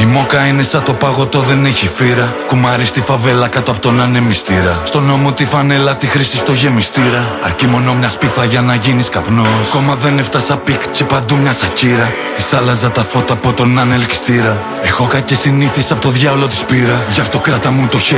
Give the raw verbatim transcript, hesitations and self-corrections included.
μόκα είναι σαν το παγωτό, δεν έχει φύρα. Κουμάρι στη φαβέλα κάτω από τον ανεμιστήρα. Στον νόμο τη φανέλα τη χρήση στο γεμιστήρα. Αρκεί μόνο μια σπίθα για να γίνεις καπνός. Κόμμα δεν έφτασα πικ και παντού μια σακύρα. Της άλλαζα τα φώτα από τον ανελκυστήρα. Έχω κακές συνήθειες από το διάολο της πήρα. Γι' αυτό κράτα μου το χέρι.